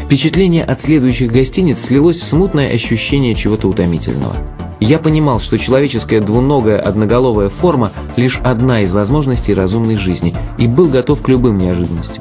Впечатление от следующих гостиниц слилось в смутное ощущение чего-то утомительного. Я понимал, что человеческая двуногая одноголовая форма – лишь одна из возможностей разумной жизни, и был готов к любым неожиданностям.